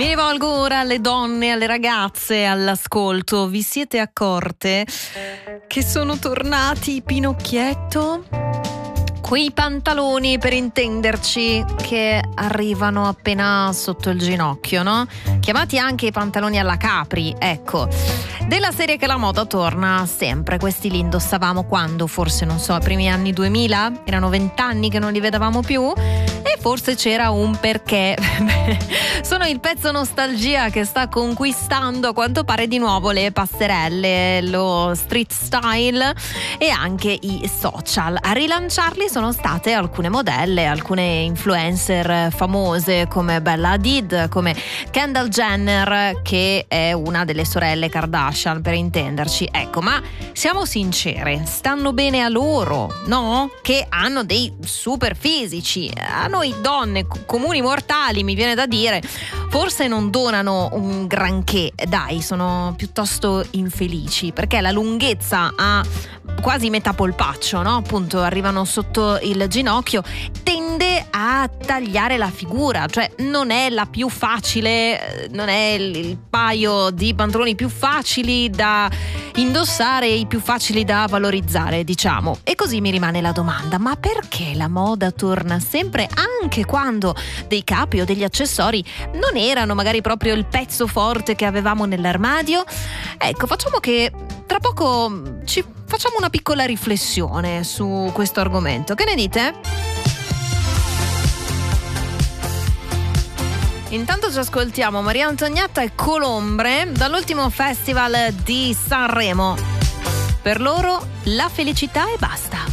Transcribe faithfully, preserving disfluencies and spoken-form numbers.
Mi rivolgo ora alle donne, alle ragazze all'ascolto. Vi siete accorte che sono tornati i Pinocchietto? Quei pantaloni, per intenderci, che arrivano appena sotto il ginocchio, no? Chiamati anche i pantaloni alla Capri, ecco. Della serie che la moda torna sempre. Questi li indossavamo quando? Forse, non so, ai primi anni duemila? Erano vent'anni che non li vedevamo più? E forse c'era un perché. Sono il pezzo nostalgia che sta conquistando a quanto pare di nuovo le passerelle, lo street style e anche i social. A rilanciarli sono state alcune modelle, alcune influencer famose come Bella Hadid, come Kendall Jenner, che è una delle sorelle Kardashian, per intenderci. Ecco, ma siamo sincere, stanno bene a loro, no? Che hanno dei super fisici. A noi donne comuni mortali, mi viene da dire, forse non donano un granché. Dai, sono piuttosto infelici, perché la lunghezza ha quasi metà polpaccio, no? Appunto, arrivano sotto il ginocchio, tende a tagliare la figura, cioè non è la più facile, non è il paio di pantaloni più facili da indossare, i più facili da valorizzare, diciamo. E così mi rimane la domanda: ma perché la moda torna sempre, anche quando dei capi o degli accessori non erano magari proprio il pezzo forte che avevamo nell'armadio? Ecco, facciamo che tra poco ci facciamo una piccola riflessione su questo argomento. Che ne dite? Intanto ci ascoltiamo Maria Antonietta e Colombre dall'ultimo festival di Sanremo. Per loro la felicità e basta.